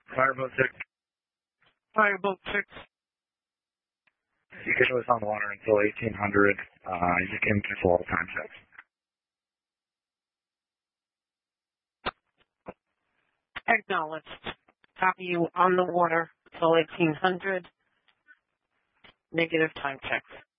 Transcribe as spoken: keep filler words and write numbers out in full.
Fireboat six. Fireboat six. You can show us on the water until eighteen hundred. Uh, you can cancel all time checks. Acknowledged. Copy you on the water till eighteen hundred. Negative time checks.